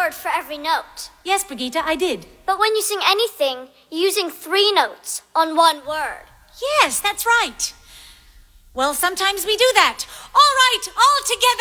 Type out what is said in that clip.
word for every note. Yes, Brigitte, I did. But when you sing anything, you're using 3 notes on one word. Yes, that's right. Well, sometimes we do that. All right, all together.